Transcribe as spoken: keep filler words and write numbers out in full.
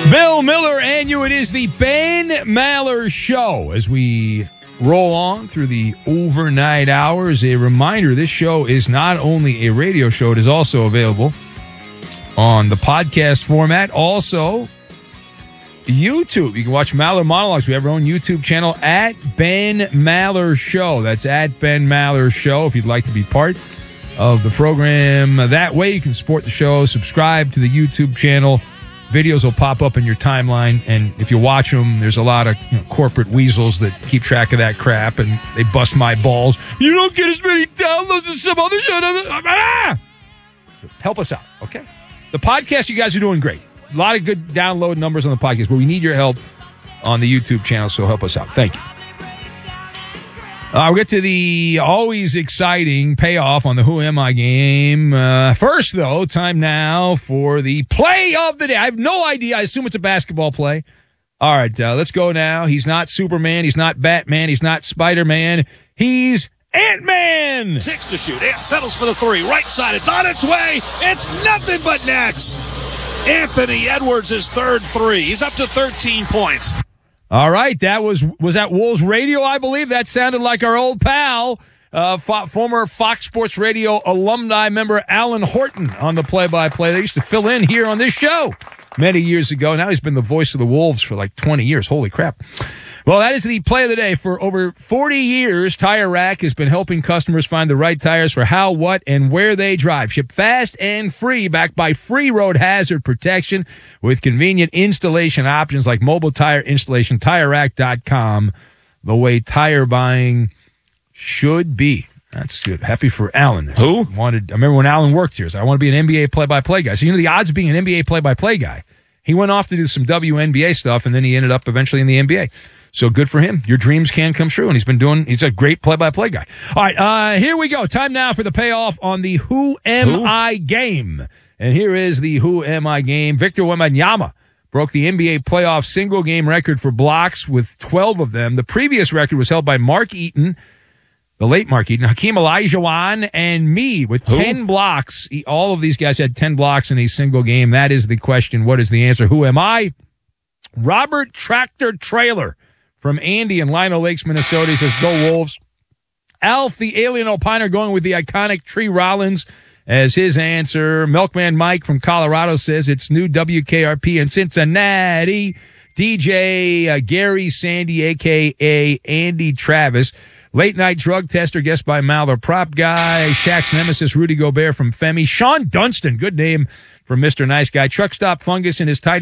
Bill Miller and you. It is the Ben Maller Show. As we roll on through the overnight hours, a reminder, this show is not only a radio show, it is also available on the podcast format. Also, YouTube. You can watch Maller Monologues. We have our own YouTube channel at Ben Maller Show. That's at Ben Maller Show if you'd like to be part of the program. That way you can support the show, subscribe to the YouTube channel. Videos will pop up in your timeline, and if you watch them, there's a lot of you know, corporate weasels that keep track of that crap, and they bust my balls. You don't get as many downloads as some other show. Ah! Help us out, okay? The podcast, you guys are doing great. A lot of good download numbers on the podcast, but we need your help on the YouTube channel, so help us out. Thank you. Uh, we'll get to the always exciting payoff on the Who Am I game. Uh, first, though, time now for the play of the day. I have no idea. I assume it's a basketball play. All right, uh, let's go now. He's not Superman. He's not Batman. He's not Spider-Man. He's Ant-Man. Six to shoot. Ant settles for the three. Right side. It's on its way. It's nothing but nets. Anthony Edwards' his third three. He's up to thirteen points. All right, that was was that Wolves Radio, I believe. That sounded like our old pal, uh, fo- former Fox Sports Radio alumni member Alan Horton on the play-by-play. They used to fill in here on this show many years ago. Now he's been the voice of the Wolves for like twenty years. Holy crap. Well, that is the play of the day. For over forty years, Tire Rack has been helping customers find the right tires for how, what, and where they drive. Ship fast and free, backed by free road hazard protection with convenient installation options like mobile tire installation, tire rack dot com, the way tire buying should be. That's good. Happy for Alan there. Who? Wanted, I remember when Alan worked here, so I want to be an N B A play-by-play guy. So, you know, the odds of being an N B A play-by-play guy. He went off to do some W N B A stuff, and then he ended up eventually in the N B A. So good for him. Your dreams can come true, and he's been doing, he's a great play-by-play guy. All right, uh, here we go. Time now for the payoff on the Who Am Who? I game. And here is the Who Am I game. Victor Wembanyama broke the N B A playoff single-game record for blocks with twelve of them. The previous record was held by Mark Eaton, the late Mark Eaton, Hakeem Olajuwon, and me with Who? ten blocks. All of these guys had ten blocks in a single game. That is the question. What is the answer? Who am I? Robert Tractor Trailer from Andy in Lino Lakes, Minnesota. He says, go Wolves. Alf, the alien opiner, going with the iconic Tree Rollins as his answer. Milkman Mike from Colorado says it's new W K R P in Cincinnati. D J uh, Gary Sandy, a k a. Andy Travis. Late night drug tester, guest by Maller Prop Guy. Shaq's nemesis, Rudy Gobert from Femi. Sean Dunston, good name from Mister Nice Guy. Truck Stop Fungus in his tidy